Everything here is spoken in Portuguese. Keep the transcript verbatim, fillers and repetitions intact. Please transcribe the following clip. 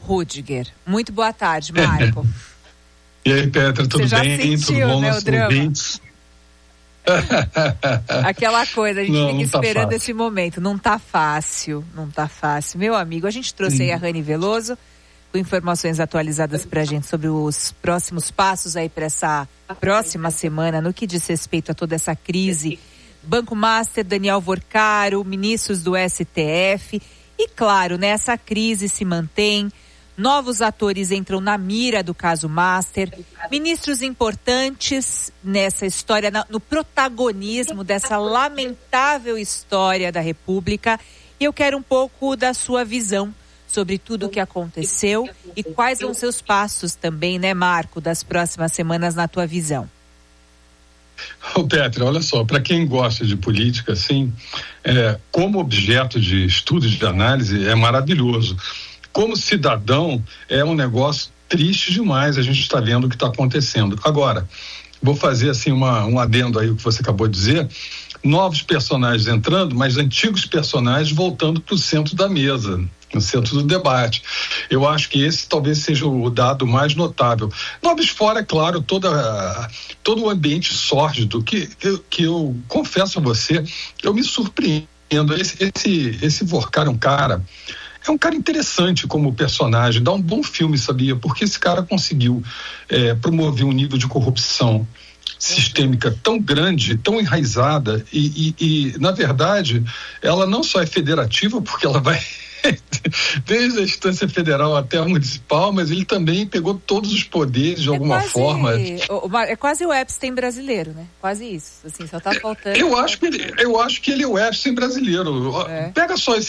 Rudiger. Muito boa tarde, Marco. E aí, Petra, tudo Você já bem? sentiu, Tudo bom, né, o nossos drama? ouvintes? Aquela coisa, a gente Não, fica não tá esperando fácil. esse momento. Não tá fácil, não tá fácil. Meu amigo, a gente trouxe aí a Rani Veloso com informações atualizadas pra gente sobre os próximos passos aí para essa próxima semana no que diz respeito a toda essa crise. Banco Master, Daniel Vorcaro, ministros do S T F e claro, né, essa crise se mantém. Novos atores entram na mira do caso Master, ministros importantes nessa história, no protagonismo dessa lamentável história da República. E eu quero um pouco da sua visão sobre tudo o que aconteceu e quais são seus passos também, né, Marco, das próximas semanas na tua visão. Ô Petra, olha só, para quem gosta de política, assim, é, como objeto de estudo, de análise, é maravilhoso. Como cidadão, é um negócio triste demais a gente está vendo o que está acontecendo. Agora, vou fazer assim uma, um adendo aí o que você acabou de dizer, novos personagens entrando, mas antigos personagens voltando para o centro da mesa, no centro do debate. Eu acho que esse talvez seja o dado mais notável. Nobres fora, é claro, toda, todo o ambiente sórdido, que, que, que eu confesso a você, eu me surpreendo. Esse, esse, esse Vorcaro é um cara... É um cara interessante como personagem, dá um bom filme, sabia? Porque esse cara conseguiu é, promover um nível de corrupção sistêmica tão grande, tão enraizada e, e, e, na verdade, ela não só é federativa, porque ela vai desde a instância federal até a municipal, mas ele também pegou todos os poderes de é alguma quase, forma. É quase o Epstein brasileiro, né? Quase isso, assim, só tá faltando. Eu acho que ele, eu acho que ele é o Epstein brasileiro. É. Pega só esse